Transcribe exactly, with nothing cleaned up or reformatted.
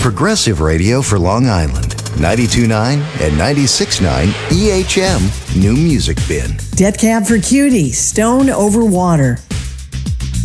Progressive Radio for Long Island. ninety-two point nine and ninety-six point nine E H M New Music Bin. Death Cab for Cutie, Stone Over Water.